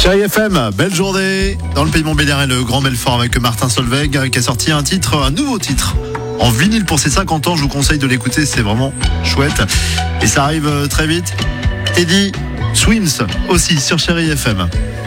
Chérie FM, belle journée dans le pays de Montbéliard et le Grand Belfort avec Martin Solveig qui a sorti un nouveau titre en vinyle pour ses 50 ans. Je vous conseille de l'écouter, c'est vraiment chouette. Et ça arrive très vite. Teddy Swims aussi sur Chérie FM.